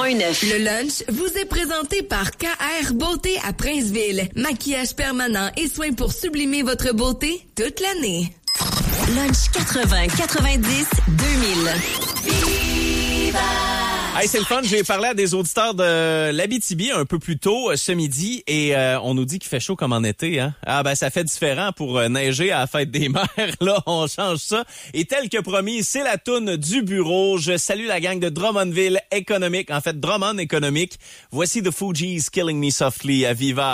Le lunch vous est présenté par KR Beauté à Princeville. Maquillage permanent et soins pour sublimer votre beauté toute l'année. Lunch 80, 90, 2000. Viva! Hey, c'est le fun. J'ai parlé à des auditeurs de l'Abitibi un peu plus tôt ce midi et on nous dit qu'il fait chaud comme en été. Hein? Ah ben ça fait différent pour neiger à la fête des mères. Là, on change ça. Et tel que promis, c'est la toune du bureau. Je salue la gang de Drummondville Économique. En fait, Drummond Économique. Voici The Fugees, Killing Me Softly à Viva.